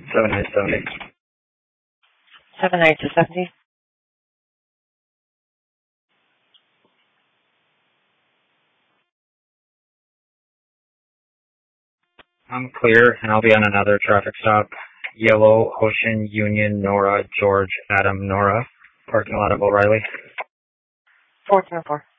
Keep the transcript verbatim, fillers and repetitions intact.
Seven nine seventy. Seven nine to seventy. I'm clear, and I'll be on another traffic stop. Yellow, Ocean, Union, Nora, George, Adam, Nora. Parking lot of O'Reilly. Four seven four.